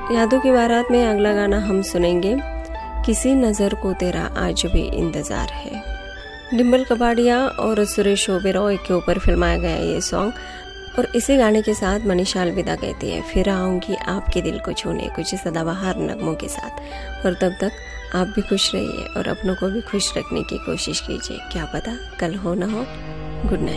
यादों की बारात में अगला गाना हम सुनेंगे, किसी नज़र को तेरा आज भी इंतज़ार है। डिम्पल कपाड़िया और सुरेश ओबेरॉय के ऊपर फिल्माया गया ये सॉन्ग। और इसी गाने के साथ मनीषा अलविदा कहती है, फिर आऊँगी आपके दिल को छूने, कुछ सदाबहार नगमों के साथ। और तब तक आप भी खुश रहिए और अपनों को भी खुश रखने की कोशिश कीजिए, क्या पता कल हो ना हो। Good night.